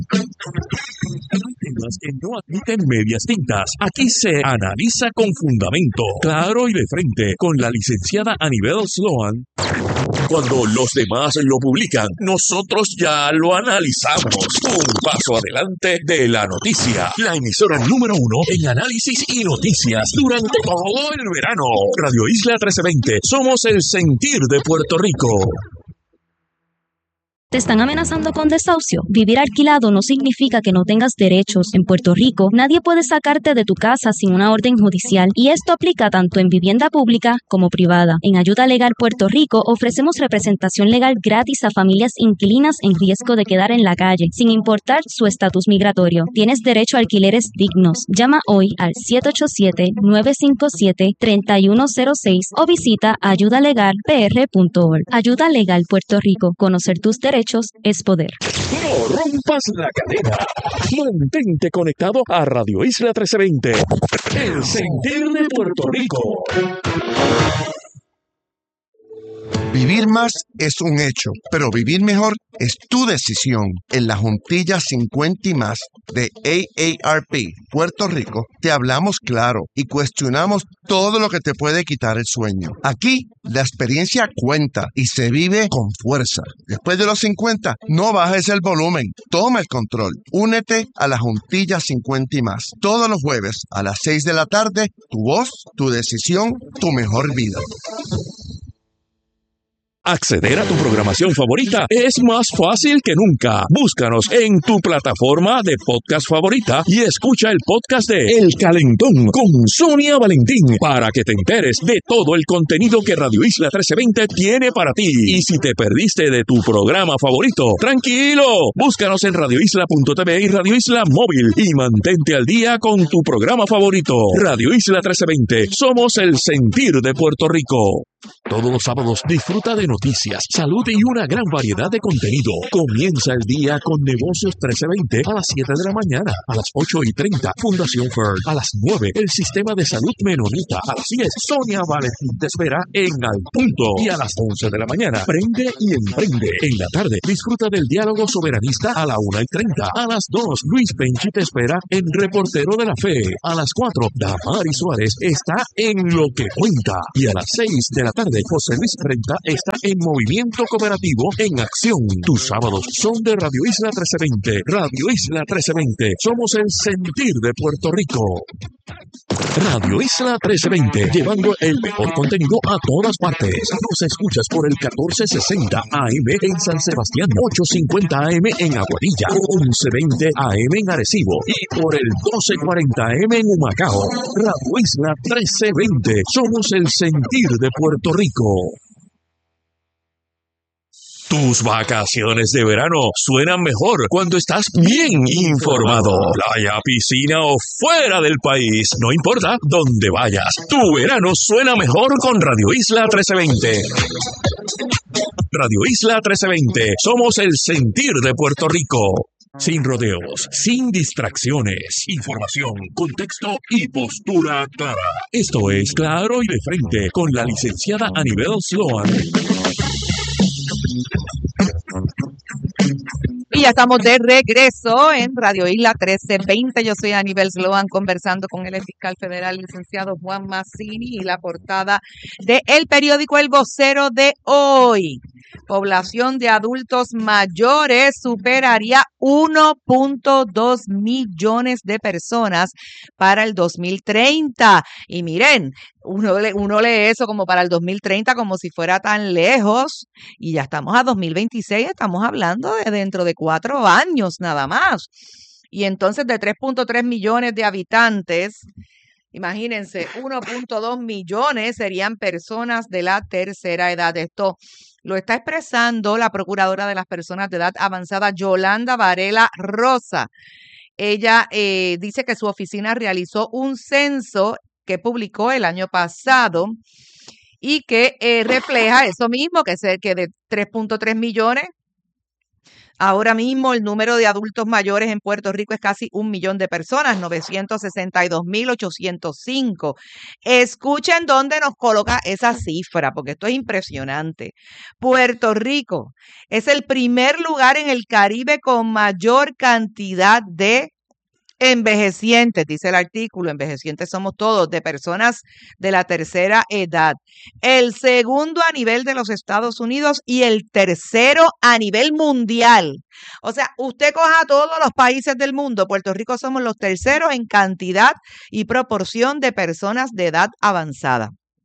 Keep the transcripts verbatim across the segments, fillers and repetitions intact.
Temas que no admiten medias tintas. Aquí se analiza con fundamento, claro y de frente, con la licenciada Anibel Sloan. Cuando los demás lo publican, nosotros ya lo analizamos. Un paso adelante de la noticia. La emisora número uno en análisis y noticias durante todo el verano. Radio Isla trece veinte. Somos el sentir de Puerto Rico. ¿Te están amenazando con desahucio? Vivir alquilado no significa que no tengas derechos. En Puerto Rico, nadie puede sacarte de tu casa sin una orden judicial, y esto aplica tanto en vivienda pública como privada. En Ayuda Legal Puerto Rico ofrecemos representación legal gratis a familias inquilinas en riesgo de quedar en la calle, sin importar su estatus migratorio. Tienes derecho a alquileres dignos. Llama hoy al siete ocho siete, nueve cinco siete, tres uno cero seis o visita ayuda legal p r punto org. Ayuda Legal Puerto Rico. Conocer tus derechos es poder. No rompas la cadena. Mantente conectado a Radio Isla trece veinte. El sentir de Puerto Rico. Vivir más es un hecho, pero vivir mejor es tu decisión. En la Juntilla cincuenta y más de A A R P Puerto Rico, te hablamos claro y cuestionamos todo lo que te puede quitar el sueño. Aquí, la experiencia cuenta y se vive con fuerza. Después de los cincuenta, no bajes el volumen. Toma el control. Únete a la Juntilla cincuenta y más. Todos los jueves a las seis de la tarde, tu voz, tu decisión, tu mejor vida. Acceder a tu programación favorita es más fácil que nunca. Búscanos en tu plataforma de podcast favorita y escucha el podcast de El Calentón con Sonia Valentín para que te enteres de todo el contenido que Radio Isla trece veinte tiene para ti. Y si te perdiste de tu programa favorito, tranquilo, búscanos en radio isla punto t v y Radio Isla Móvil y mantente al día con tu programa favorito. Radio Isla trece veinte, somos el sentir de Puerto Rico. Todos los sábados disfruta de noticias, salud y una gran variedad de contenido. Comienza el día con Negocios trece veinte a las siete de la mañana, a las ocho y treinta, Fundación Fern, a las nueve, el Sistema de Salud Menonita, a las diez, Sonia Valentín te espera en Al Punto, y a las once de la mañana, Prende y Emprende. En la tarde, disfruta del Diálogo Soberanista a la una y treinta, a las dos, Luis Penchi te espera en Reportero de la Fe, a las cuatro, Damari Suárez está en Lo que Cuenta, y a las seis de la tarde, José Luis Renta está en Movimiento Cooperativo en Acción. Tus sábados son de Radio Isla trece veinte. Radio Isla trece veinte. Somos el sentir de Puerto Rico. Radio Isla trece veinte, llevando el mejor contenido a todas partes. Nos escuchas por el catorce sesenta A M en San Sebastián, ochocientos cincuenta A M en Aguadilla, once veinte A M en Arecibo y por el doce cuarenta A M en Humacao. Radio Isla trece veinte, somos el sentir de Puerto Rico. Tus vacaciones de verano suenan mejor cuando estás bien informado. Playa, piscina o fuera del país, no importa dónde vayas. Tu verano suena mejor con Radio Isla trece veinte. Radio Isla trece veinte, somos el sentir de Puerto Rico. Sin rodeos, sin distracciones, información, contexto y postura clara. Esto es Claro y de Frente con la licenciada Anibel Sloan. Y ya estamos de regreso en Radio Isla trece veinte. Yo soy Anibel Sloan conversando con el fiscal federal licenciado Juan Mazzini y la portada de el periódico El Vocero de hoy. Población de adultos mayores superaría uno punto dos millones de personas para el dos mil treinta. Y miren, uno, uno lee eso como para el dos mil treinta como si fuera tan lejos y ya estamos a dos mil veintiséis, estamos hablando de dentro de cuatro años nada más. Y entonces de tres punto tres millones de habitantes, imagínense, uno punto dos millones serían personas de la tercera edad. Esto lo está expresando la procuradora de las personas de edad avanzada, Yolanda Varela Rosa. Ella eh, dice que su oficina realizó un censo que publicó el año pasado y que eh, refleja eso mismo, que, es, que de tres punto tres millones Ahora mismo el número de adultos mayores en Puerto Rico es casi un millón de personas, novecientos sesenta y dos mil ochocientos cinco. Escuchen dónde nos coloca esa cifra, porque esto es impresionante. Puerto Rico es el primer lugar en el Caribe con mayor cantidad de envejecientes, dice el artículo, envejecientes somos todos, de personas de la tercera edad. El segundo a nivel de los Estados Unidos y el tercero a nivel mundial. O sea, usted coja a todos los países del mundo, Puerto Rico somos los terceros en cantidad y proporción de personas de edad avanzada.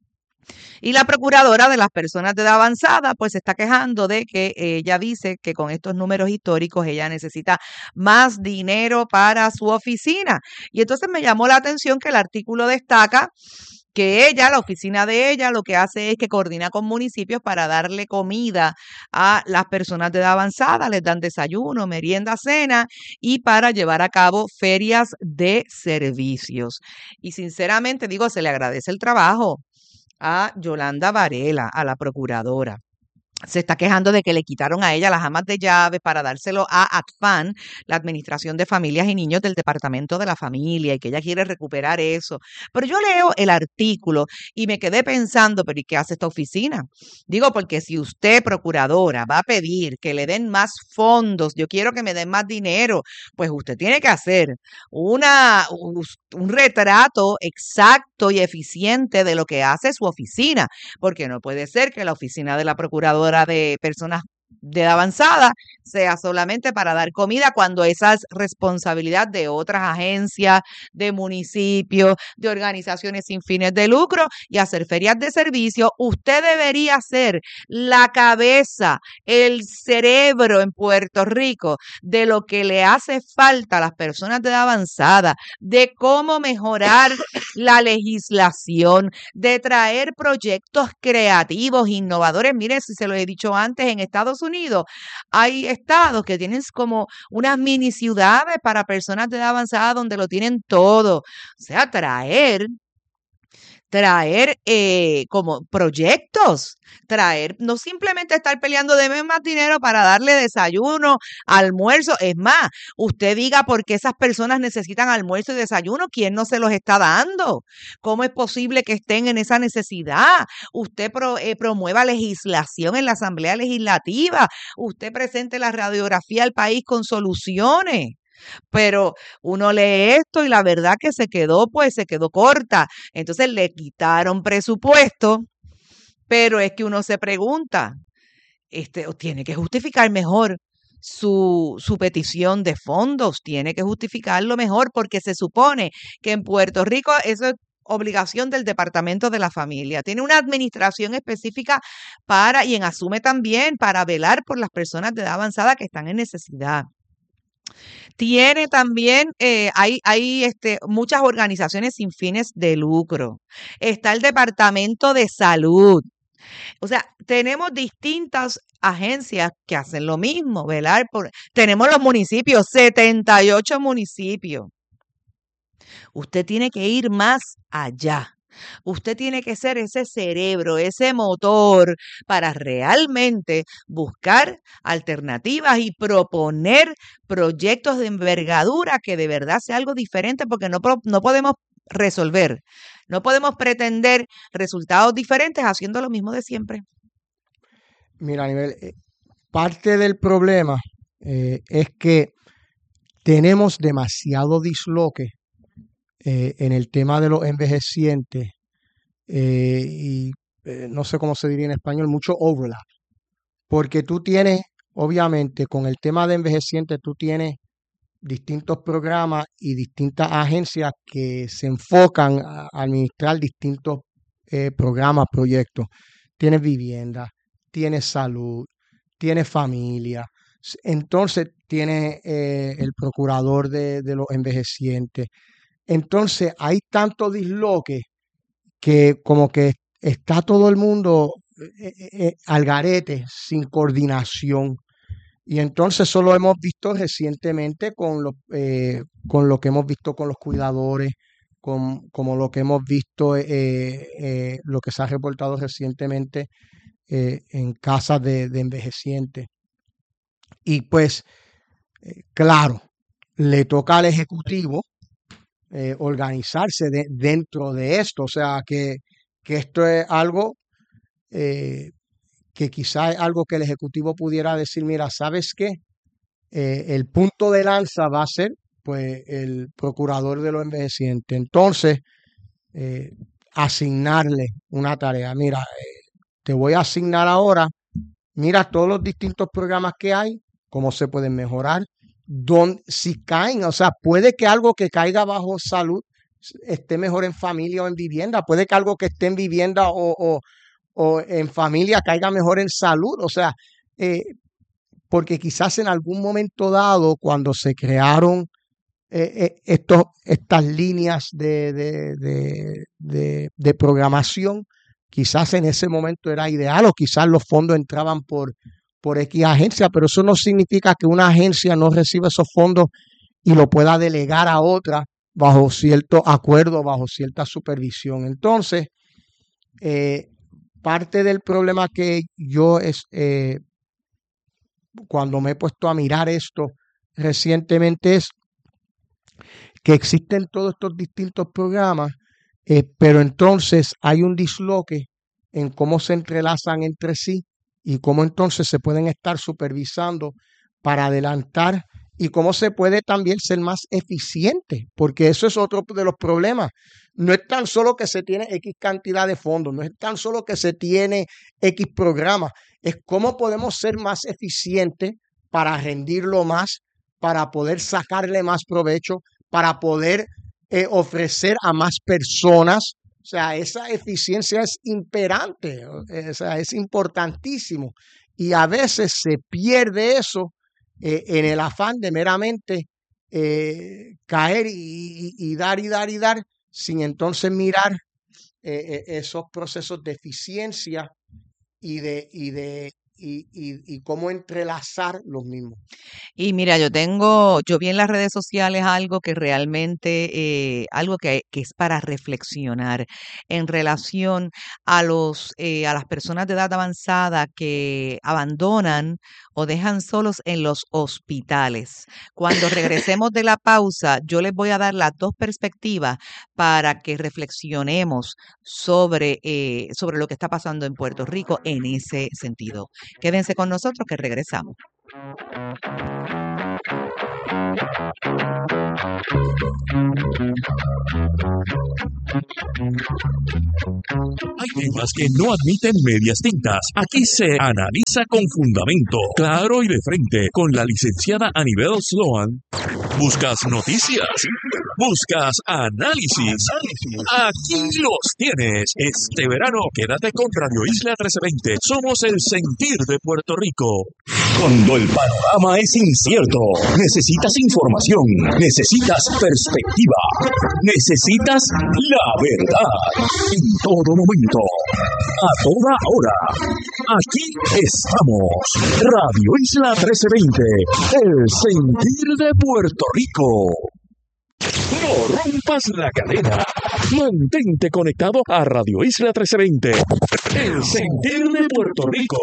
Y la procuradora de las personas de edad avanzada pues se está quejando de que ella dice que con estos números históricos ella necesita más dinero para su oficina. Y entonces me llamó la atención que el artículo destaca que ella, la oficina de ella, lo que hace es que coordina con municipios para darle comida a las personas de edad avanzada, les dan desayuno, merienda, cena y para llevar a cabo ferias de servicios. Y sinceramente digo, se le agradece el trabajo a Yolanda Varela, a la procuradora. Se está quejando de que le quitaron a ella las amas de llave para dárselo a ACFAN, la Administración de Familias y Niños del Departamento de la Familia, y que ella quiere recuperar eso. Pero yo leo el artículo y me quedé pensando, pero ¿y qué hace esta oficina? Digo, porque si usted, procuradora, va a pedir que le den más fondos, yo quiero que me den más dinero, pues usted tiene que hacer una, un retrato exacto y eficiente de lo que hace su oficina, porque no puede ser que la oficina de la procuradora de personas de edad avanzada sea solamente para dar comida cuando esa es responsabilidad de otras agencias, de municipios, de organizaciones sin fines de lucro y hacer ferias de servicio. Usted debería ser la cabeza, el cerebro en Puerto Rico de lo que le hace falta a las personas de edad avanzada, de cómo mejorar la legislación, de traer proyectos creativos, innovadores. Miren, si se lo he dicho antes, en Estados Unidos hay estados que tienen como unas mini ciudades para personas de edad avanzada donde lo tienen todo. O sea, traer traer eh, como proyectos, traer, no simplemente estar peleando de más dinero para darle desayuno, almuerzo. Es más, usted diga por qué esas personas necesitan almuerzo y desayuno, ¿quién no se los está dando? ¿Cómo es posible que estén en esa necesidad? Usted pro, eh, promueva legislación en la Asamblea Legislativa, usted presente la radiografía al país con soluciones. Pero uno lee esto y la verdad que se quedó, pues se quedó corta. Entonces le quitaron presupuesto, pero es que uno se pregunta, este, tiene que justificar mejor su, su petición de fondos, tiene que justificarlo mejor porque se supone que en Puerto Rico eso es obligación del Departamento de la Familia. Tiene una administración específica para, y en asume también, para velar por las personas de edad avanzada que están en necesidad. Tiene también, eh, hay, hay este, muchas organizaciones sin fines de lucro. Está el Departamento de Salud. O sea, tenemos distintas agencias que hacen lo mismo, velar por... Tenemos los municipios, setenta y ocho municipios. Usted tiene que ir más allá. Usted tiene que ser ese cerebro, ese motor para realmente buscar alternativas y proponer proyectos de envergadura que de verdad sea algo diferente, porque no, no podemos resolver, no podemos pretender resultados diferentes haciendo lo mismo de siempre. Mira, a nivel, eh, parte del problema eh, es que tenemos demasiado disloque Eh, en el tema de los envejecientes eh, y eh, no sé cómo se diría en español, mucho overlap, porque tú tienes, obviamente, con el tema de envejecientes, tú tienes distintos programas y distintas agencias que se enfocan a administrar distintos eh, programas, proyectos. Tienes vivienda, tienes salud, tienes familia, entonces tienes eh, el procurador de, de los envejecientes. Entonces hay tanto disloque que como que está todo el mundo eh, eh, al garete, sin coordinación. Y entonces eso lo hemos visto recientemente con lo, eh, con lo que hemos visto con los cuidadores, con, como lo que hemos visto, eh, eh, lo que se ha reportado recientemente eh, en casas de, de envejecientes. Y pues, eh, claro, le toca al Ejecutivo eh, organizarse de, dentro de esto. O sea, que, que esto es algo eh, que quizá es algo que el Ejecutivo pudiera decir, mira, ¿sabes qué? Eh, el punto de lanza va a ser pues el procurador de los envejecientes. Entonces, eh, asignarle una tarea. Mira, eh, te voy a asignar ahora, mira todos los distintos programas que hay, cómo se pueden mejorar, don, si caen, o sea, puede que algo que caiga bajo salud esté mejor en familia o en vivienda, puede que algo que esté en vivienda o, o, o en familia caiga mejor en salud, o sea, eh, porque quizás en algún momento dado, cuando se crearon eh, eh, estos, estas líneas de, de, de, de, de programación, quizás en ese momento era ideal o quizás los fondos entraban por, por X agencia, pero eso no significa que una agencia no reciba esos fondos y lo pueda delegar a otra bajo cierto acuerdo, bajo cierta supervisión. Entonces, eh, parte del problema que yo es... Eh, cuando me he puesto a mirar esto recientemente es que existen todos estos distintos programas, eh, pero entonces hay un disloque en cómo se entrelazan entre sí y cómo entonces se pueden estar supervisando para adelantar y cómo se puede también ser más eficiente, porque eso es otro de los problemas. No es tan solo que se tiene X cantidad de fondos, no es tan solo que se tiene X programas, es cómo podemos ser más eficientes para rendirlo más, para poder sacarle más provecho, para poder eh, ofrecer a más personas. O sea, esa eficiencia es imperante, o sea, es importantísimo. Y a veces se pierde eso eh, en el afán de meramente eh, caer y, y, y dar y dar y dar, sin entonces mirar eh, esos procesos de eficiencia y de, y de y, y, y cómo entrelazar los mismos. Y mira, yo tengo, yo vi en las redes sociales algo que realmente, eh, algo que, que es para reflexionar en relación a los, eh, a las personas de edad avanzada que abandonan o dejan solos en los hospitales. Cuando regresemos de la pausa, yo les voy a dar las dos perspectivas para que reflexionemos sobre, eh, sobre lo que está pasando en Puerto Rico en ese sentido. Quédense con nosotros que regresamos. Hay temas que no admiten medias tintas. Aquí se analiza con fundamento, claro y de frente, con la licenciada Anibel Sloan. ¿Buscas noticias? ¿Buscas análisis? Aquí los tienes. Este verano quédate con Radio Isla trece veinte. Somos el sentir de Puerto Rico. Cuando el panorama es incierto, necesitas información, necesitas perspectiva, necesitas la verdad. En todo momento, a toda hora. Aquí estamos. Radio Isla trece veinte. El sentir de Puerto Rico. No rompas la cadena. Mantente conectado a Radio Isla trece veinte. El sentir de Puerto Rico.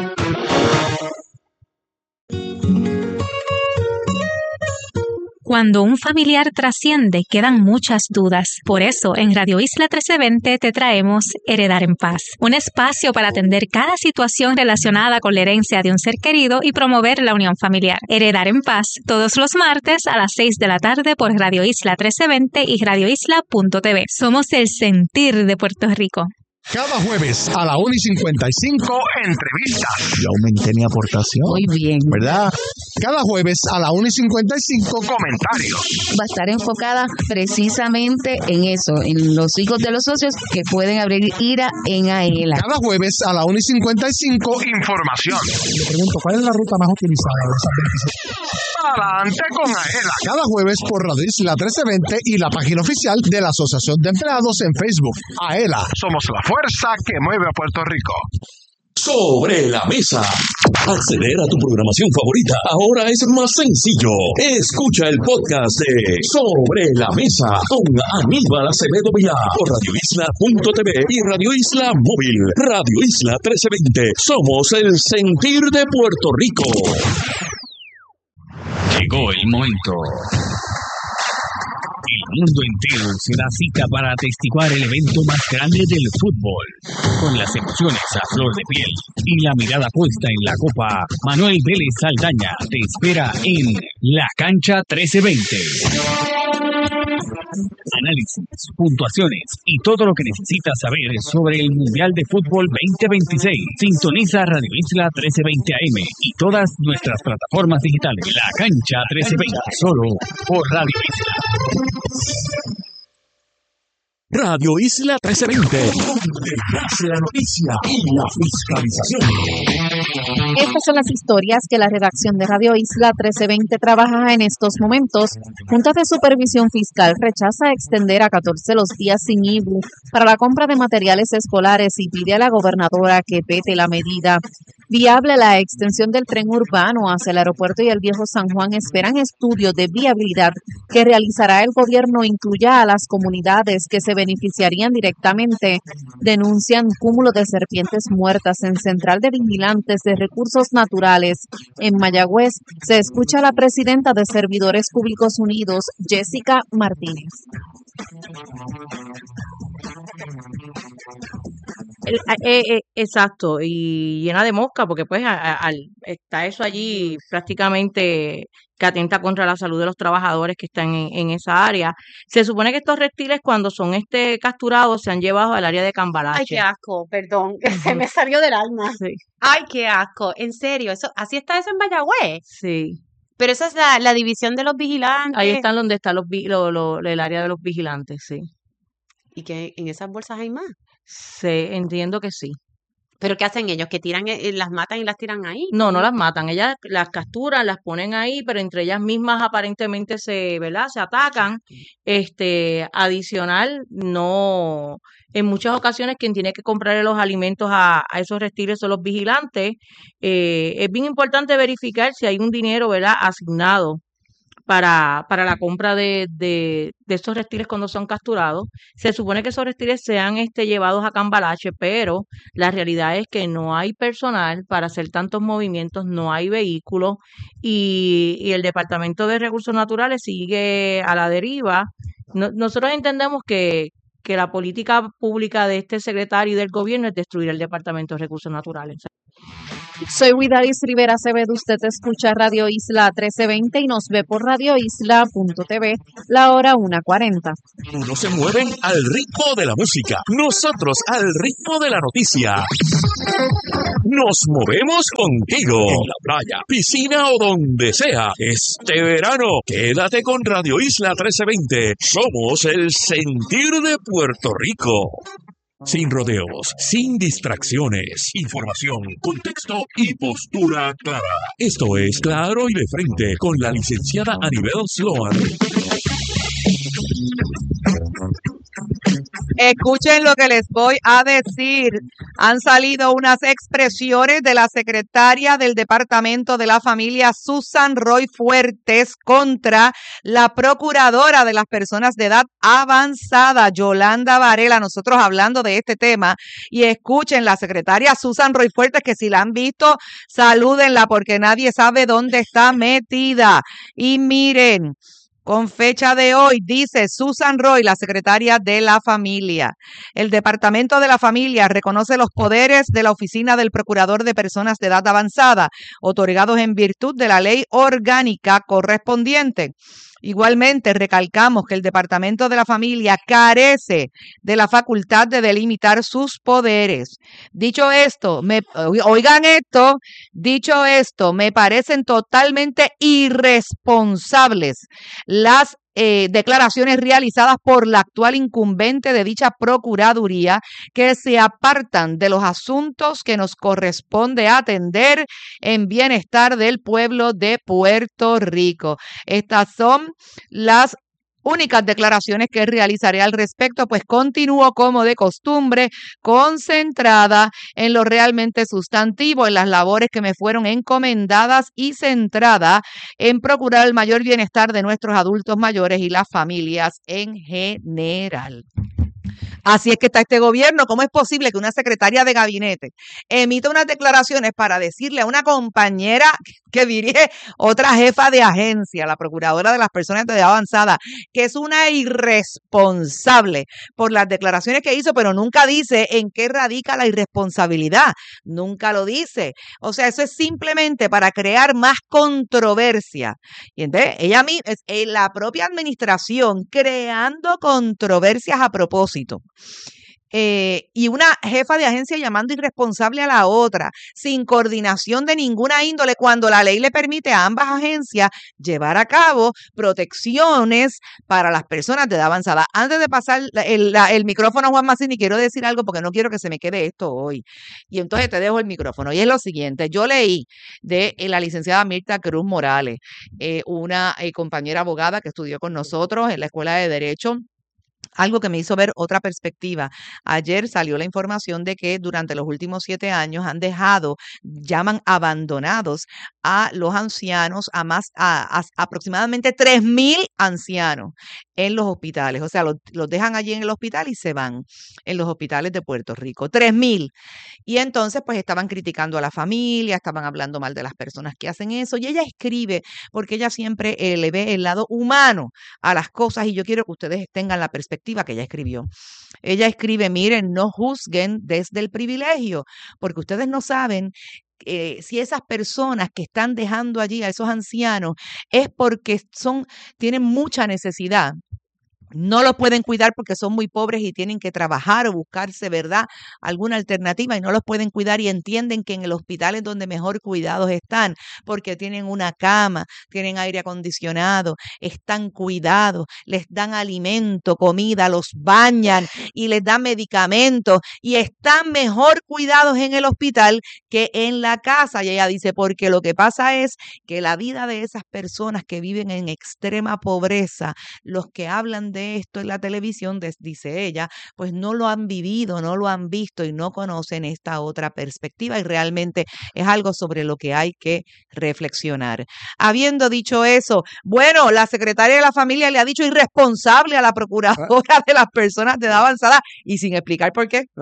Cuando un familiar trasciende, quedan muchas dudas. Por eso, en Radio Isla trece veinte te traemos Heredar en Paz, un espacio para atender cada situación relacionada con la herencia de un ser querido y promover la unión familiar. Heredar en Paz, todos los martes a las seis de la tarde por Radio Isla trece veinte y radio isla punto t v. Somos el sentir de Puerto Rico. Cada jueves a la una y cincuenta y cinco, entrevistas. Yo aumenté mi aportación. Muy bien. ¿Verdad? Cada jueves a la una y cincuenta y cinco, comentarios. Va a estar enfocada precisamente en eso, en los hijos de los socios que pueden abrir IRA en AELA. Cada jueves a la una y cincuenta y cinco, información. Le pregunto, ¿cuál es la ruta más utilizada de esas veintisiete? Adelante con AELA. Cada jueves por Radio Isla trece veinte y la página oficial de la Asociación de Empleados en Facebook. AELA. Somos la fuerza que mueve a Puerto Rico. Sobre la mesa. Acceder a tu programación favorita ahora es más sencillo. Escucha el podcast de Sobre la Mesa con Aníbal Acevedo Vilá por radio isla punto t v y Radio Isla Móvil. Radio Isla trece veinte. Somos el sentir de Puerto Rico. Llegó el momento. El mundo entero se da cita para atestiguar el evento más grande del fútbol. Con las emociones a flor de piel y la mirada puesta en la copa, Manuel Vélez Saldaña te espera en La Cancha trece veinte. Análisis, puntuaciones y todo lo que necesitas saber sobre el Mundial de Fútbol veinte veintiséis. Sintoniza Radio Isla trece veinte A M y todas nuestras plataformas digitales. La Cancha trece veinte, solo por Radio Isla. Radio Isla trece veinte, donde nace la noticia y la fiscalización. Estas son las historias que la redacción de Radio Isla trece veinte trabaja en estos momentos. Junta de Supervisión Fiscal rechaza extender a catorce los días sin I B U para la compra de materiales escolares y pide a la gobernadora que vete la medida. Viable la extensión del tren urbano hacia el aeropuerto y el Viejo San Juan. Esperan estudios de viabilidad que realizará el gobierno incluya a las comunidades que se beneficiarían directamente. Denuncian cúmulo de serpientes muertas en Central de Vigilantes de Recursos Naturales. En Mayagüez se escucha a la presidenta de Servidores Públicos Unidos, Jessica Martínez. El, eh, eh, exacto, y llena de mosca, porque pues a, a, al, está eso allí prácticamente que atenta contra la salud de los trabajadores que están en, en esa área. Se supone que estos reptiles, cuando son este capturados, se han llevado al área de Cambalache. Ay, qué asco, perdón, se me salió del alma. Sí. Ay, qué asco, en serio, eso, así está eso en Mayagüez. Sí. Pero esa es la, la división de los vigilantes. Ahí están donde está los, lo, lo, el área de los vigilantes, sí. ¿Y que en esas bolsas hay más? Sí, entiendo que sí. ¿Pero qué hacen ellos? ¿Que tiran, eh, las matan y las tiran ahí? No, no las matan. Ellas las capturan, las ponen ahí, pero entre ellas mismas aparentemente se, ¿verdad? Se atacan. Este, adicional, no, en muchas ocasiones quien tiene que comprarle los alimentos a, a esos reptiles son los vigilantes. Eh, es bien importante verificar si hay un dinero, ¿verdad?, asignado para, para la compra de, de, de estos reptiles cuando son capturados. Se supone que esos reptiles sean este, llevados a Cambalache, pero la realidad es que no hay personal para hacer tantos movimientos, no hay vehículos y, y el Departamento de Recursos Naturales sigue a la deriva. No, nosotros entendemos que, que la política pública de este secretario y del gobierno es destruir el Departamento de Recursos Naturales. Soy Widalis Rivera Acevedo, usted escucha Radio Isla trece veinte y nos ve por radio isla punto t v, la hora una cuarenta. Unos se mueven al ritmo de la música, nosotros al ritmo de la noticia. Nos movemos contigo, en la playa, piscina o donde sea. Este verano, quédate con Radio Isla trece veinte. Somos el sentir de Puerto Rico. Sin rodeos, sin distracciones, información, contexto y postura clara. Esto es Claro y de Frente con la licenciada Anibel Sloan. Escuchen lo que les voy a decir. Han salido unas expresiones de la secretaria del Departamento de la Familia, Susan Roy Fuertes, contra la procuradora de las personas de edad avanzada, Yolanda Varela. Nosotros hablando de este tema. Y escuchen, la secretaria Susan Roy Fuertes, que si la han visto, salúdenla porque nadie sabe dónde está metida. Y miren, con fecha de hoy, dice Susan Roy, la secretaria de la Familia. El Departamento de la Familia reconoce los poderes de la Oficina del Procurador de Personas de Edad Avanzada, otorgados en virtud de la ley orgánica correspondiente. Igualmente, recalcamos que el Departamento de la Familia carece de la facultad de delimitar sus poderes. Dicho esto, me, oigan esto, dicho esto, me parecen totalmente irresponsables las Eh, declaraciones realizadas por la actual incumbente de dicha procuraduría, que se apartan de los asuntos que nos corresponde atender en bienestar del pueblo de Puerto Rico. Estas son las únicas declaraciones que realizaré al respecto, pues continúo como de costumbre, concentrada en lo realmente sustantivo, en las labores que me fueron encomendadas y centrada en procurar el mayor bienestar de nuestros adultos mayores y las familias en general. Así es que está este gobierno. ¿Cómo es posible que una secretaria de gabinete emita unas declaraciones para decirle a una compañera que dirige otra jefa de agencia, la procuradora de las personas de edad avanzada, que es una irresponsable por las declaraciones que hizo, pero nunca dice en qué radica la irresponsabilidad, nunca lo dice. O sea, eso es simplemente para crear más controversia. Y entonces, ella misma, es la propia administración creando controversias a propósito. Eh, y una jefa de agencia llamando irresponsable a la otra, sin coordinación de ninguna índole, cuando la ley le permite a ambas agencias llevar a cabo protecciones para las personas de edad avanzada. Antes de pasar el, la, el micrófono a Juan Mazzini, quiero decir algo porque no quiero que se me quede esto hoy. Y entonces te dejo el micrófono. Y es lo siguiente, yo leí de eh, la licenciada Mirta Cruz Morales, eh, una eh, compañera abogada que estudió con nosotros en la Escuela de Derecho, algo que me hizo ver otra perspectiva. Ayer salió la información de que durante los últimos siete años han dejado, llaman abandonados a los ancianos, a más, a, a aproximadamente tres mil ancianos en los hospitales. O sea, los, los dejan allí en el hospital y se van en los hospitales de Puerto Rico. tres mil. Y entonces, pues estaban criticando a la familia, estaban hablando mal de las personas que hacen eso. Y ella escribe, porque ella siempre eh, le ve el lado humano a las cosas, y yo quiero que ustedes tengan la perspectiva que ella escribió. Ella escribe, miren, no juzguen desde el privilegio, porque ustedes no saben eh, si esas personas que están dejando allí a esos ancianos es porque son, tienen mucha necesidad. No los pueden cuidar porque son muy pobres y tienen que trabajar o buscarse, ¿verdad?, alguna alternativa, y no los pueden cuidar, y entienden que en el hospital es donde mejor cuidados están, porque tienen una cama, tienen aire acondicionado, están cuidados, les dan alimento, comida, los bañan y les dan medicamentos, y están mejor cuidados en el hospital que en la casa. Y ella dice, porque lo que pasa es que la vida de esas personas que viven en extrema pobreza, los que hablan de esto en la televisión, dice ella, pues no lo han vivido, no lo han visto y no conocen esta otra perspectiva, y realmente es algo sobre lo que hay que reflexionar. Habiendo dicho eso, bueno, la secretaria de la familia le ha dicho irresponsable a la procuradora de las personas de edad avanzada, y sin explicar por qué.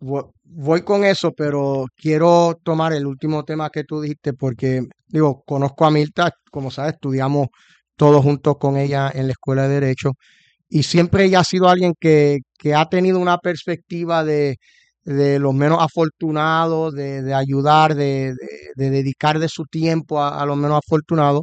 Voy con eso, pero quiero tomar el último tema que tú dijiste, porque digo, conozco a Mirta, como sabes, estudiamos todos juntos con ella en la Escuela de Derecho, y siempre ella ha sido alguien que, que ha tenido una perspectiva de, de los menos afortunados, de, de ayudar, de, de, de dedicar de su tiempo a, a los menos afortunados,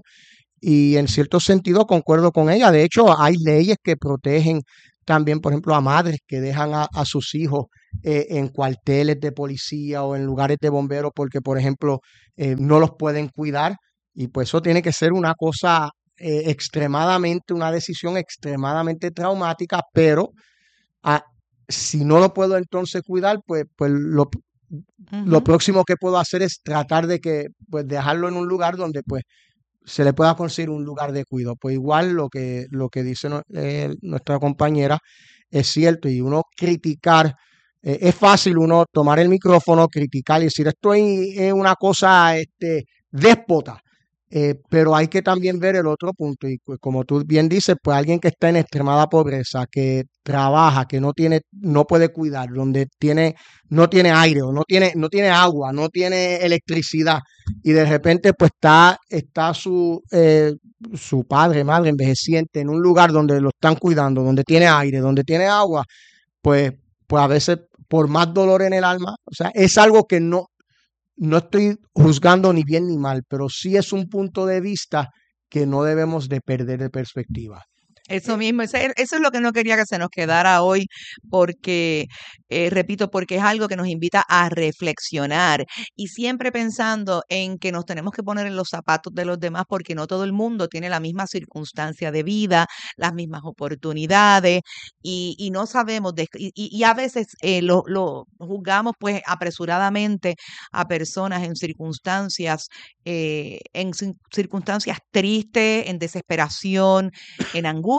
y en cierto sentido concuerdo con ella. De hecho, hay leyes que protegen también, por ejemplo, a madres que dejan a, a sus hijos eh, en cuarteles de policía o en lugares de bomberos porque, por ejemplo, eh, no los pueden cuidar, y pues eso tiene que ser una cosa Eh, extremadamente, una decisión extremadamente traumática, pero ah, si no lo puedo entonces cuidar, pues, pues lo, uh-huh. lo próximo que puedo hacer es tratar de que, pues, dejarlo en un lugar donde pues se le pueda conseguir un lugar de cuidado. Pues igual lo que, lo que dice no, eh, nuestra compañera es cierto, y uno criticar, eh, es fácil uno tomar el micrófono, criticar y decir esto es, es una cosa este, déspota. Eh, pero hay que también ver el otro punto, y pues, como tú bien dices, pues alguien que está en extremada pobreza, que trabaja, que no tiene, no puede cuidar, donde tiene, no tiene aire, o no tiene, no tiene agua, no tiene electricidad, y de repente pues está, está su, eh, su padre, madre envejeciente en un lugar donde lo están cuidando, donde tiene aire, donde tiene agua, pues, pues a veces por más dolor en el alma, o sea, es algo que no No estoy juzgando ni bien ni mal, pero sí es un punto de vista que no debemos de perder de perspectiva. Eso mismo, eso es lo que no quería que se nos quedara hoy, porque, eh, repito, porque es algo que nos invita a reflexionar, y siempre pensando en que nos tenemos que poner en los zapatos de los demás, porque no todo el mundo tiene la misma circunstancia de vida, las mismas oportunidades, y, y no sabemos, de, y, y a veces eh, lo, lo juzgamos pues apresuradamente a personas en circunstancias, eh, en circunstancias tristes, en desesperación, en angustia,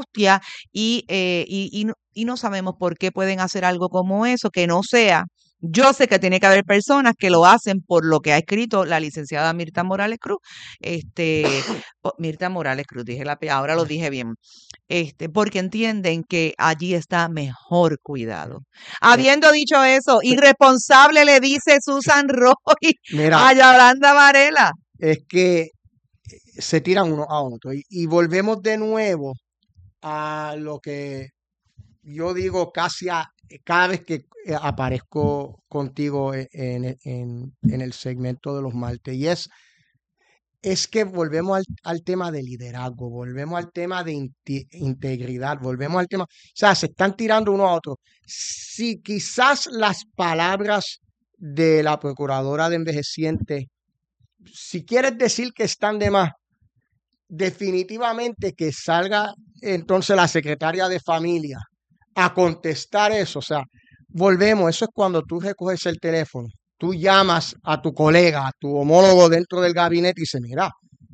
y, eh, y, y, no, y no sabemos por qué pueden hacer algo como eso, que no sea. Yo sé que tiene que haber personas que lo hacen por lo que ha escrito la licenciada Mirta Morales Cruz, este, Mirta Morales Cruz, dije la, ahora lo dije bien, este, porque entienden que allí está mejor cuidado. Habiendo dicho eso, irresponsable le dice Susan Roy Mira, a Yolanda Varela. Es que se tiran uno a otro. Y, y volvemos de nuevo a lo que yo digo casi a, cada vez que eh, aparezco contigo en, en, en- en el segmento de los martes, y es, es que volvemos al, al tema de liderazgo, volvemos al tema de inte- integridad, volvemos al tema, o sea, se están tirando uno a otro. Si quizás las palabras de la procuradora de envejecientes, si quieres decir que están de más, definitivamente que salga entonces la secretaria de familia a contestar eso. O sea, volvemos, eso es cuando tú recoges el teléfono, tú llamas a tu colega, a tu homólogo dentro del gabinete y dices, mira,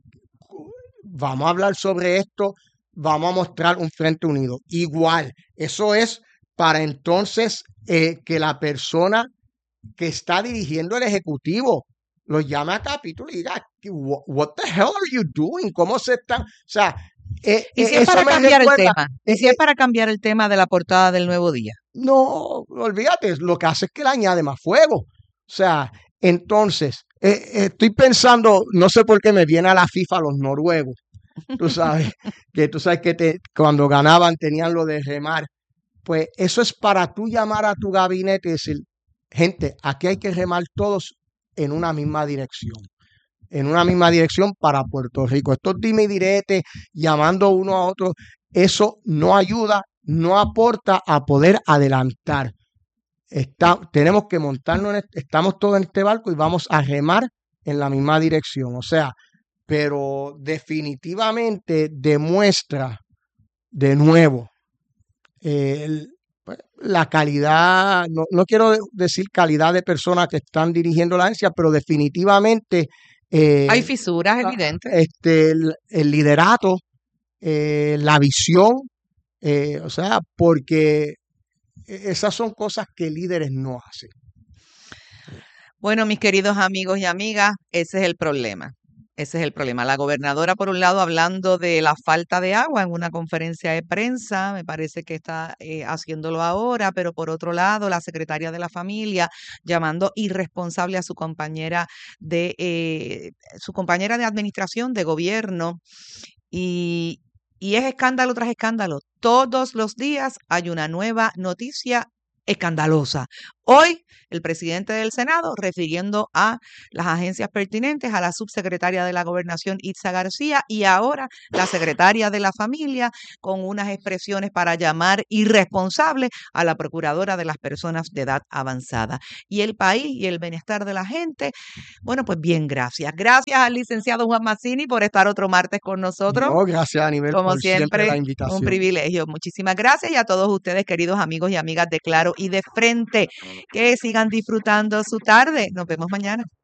vamos a hablar sobre esto, vamos a mostrar un frente unido. Igual, eso es para entonces eh, que la persona que está dirigiendo el ejecutivo lo llame a capítulo y diga, "Wha- what the hell are you doing? ¿Cómo se están?" O sea, eh, Y eh, si es eso para me cambiar el recuerda, tema, y si eh, es para cambiar el tema de la portada del Nuevo Día. no, olvídate, lo que hace es que le añade más fuego. O sea, entonces, eh, eh, estoy pensando, no sé por qué me viene a la FIFA los noruegos. Tú sabes, que tú sabes que te, cuando ganaban tenían lo de remar. Pues eso es para tú llamar a tu gabinete y decir, gente, aquí hay que remar todos en una misma dirección. En una misma dirección para Puerto Rico. Estos dime y direte, llamando uno a otro, eso no ayuda, no aporta a poder adelantar. Está, tenemos que montarnos, en este- estamos todos en este barco y vamos a remar en la misma dirección. O sea, pero definitivamente demuestra de nuevo eh, el- pues, la calidad, no, no quiero de- decir calidad de personas que están dirigiendo la agencia, pero definitivamente eh, Hay fisuras a- evidentes. este, el, el liderato, eh, la visión, eh, o sea, porque esas son cosas que líderes no hacen. Bueno, mis queridos amigos y amigas, ese es el problema. Ese es el problema. La gobernadora, por un lado, hablando de la falta de agua en una conferencia de prensa, me parece que está eh, haciéndolo ahora, pero por otro lado, la secretaria de la familia llamando irresponsable a su compañera de eh, su compañera de administración de gobierno y, y es escándalo tras escándalo. Todos los días hay una nueva noticia escandalosa. Hoy, el presidente del Senado, refiriendo a las agencias pertinentes, a la subsecretaria de la Gobernación, Itza García, y ahora la secretaria de la Familia, con unas expresiones para llamar irresponsable a la procuradora de las personas de edad avanzada. Y el país y el bienestar de la gente, bueno, pues bien, gracias. Gracias al licenciado Juan Mazzini por estar otro martes con nosotros. No, gracias a nivel Como por siempre la siempre, un invitación. privilegio. Muchísimas gracias y a todos ustedes, queridos amigos y amigas de Claro y de Frente, que sigan disfrutando su tarde. Nos vemos mañana.